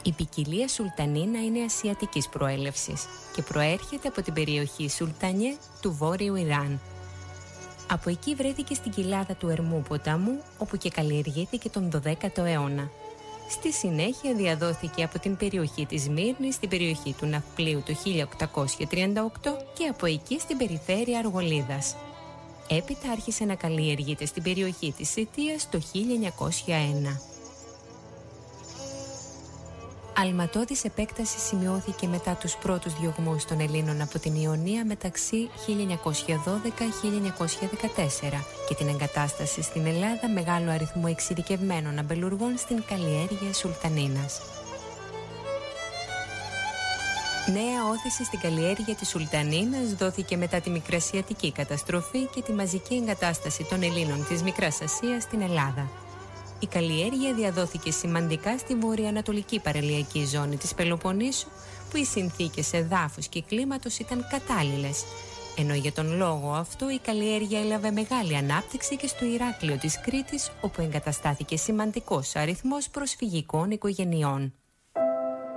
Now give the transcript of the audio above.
Η ποικιλία Σουλτανίνα είναι ασιατικής προέλευσης και προέρχεται από την περιοχή Σουλτανιέ του Βόρειου Ιράν. Από εκεί βρέθηκε στην κοιλάδα του Ερμού ποταμού, όπου και καλλιεργήθηκε τον 12ο αιώνα. Στη συνέχεια διαδόθηκε από την περιοχή της Σμύρνης στην περιοχή του Ναυπλίου το 1838 και από εκεί στην περιφέρεια Αργολίδας. Έπειτα άρχισε να καλλιεργείται στην περιοχή της Σιτίας το 1901. Αλματώδης επέκταση σημειώθηκε μετά τους πρώτους διωγμούς των Ελλήνων από την Ιωνία μεταξύ 1912-1914 και την εγκατάσταση στην Ελλάδα μεγάλου αριθμού εξειδικευμένων αμπελουργών στην καλλιέργεια Σουλτανίνας. Νέα όθηση στην καλλιέργεια της Σουλτανίνας δόθηκε μετά τη Μικρασιατική καταστροφή και τη μαζική εγκατάσταση των Ελλήνων της Μικράς Ασίας στην Ελλάδα. Η καλλιέργεια διαδόθηκε σημαντικά στη βορειοανατολική παραλιακή ζώνη της Πελοποννήσου, που οι συνθήκες εδάφους και κλίματος ήταν κατάλληλες. Ενώ για τον λόγο αυτό η καλλιέργεια έλαβε μεγάλη ανάπτυξη και στο Ηράκλειο της Κρήτης, όπου εγκαταστάθηκε σημαντικός αριθμός προσφυγικών οικογενειών.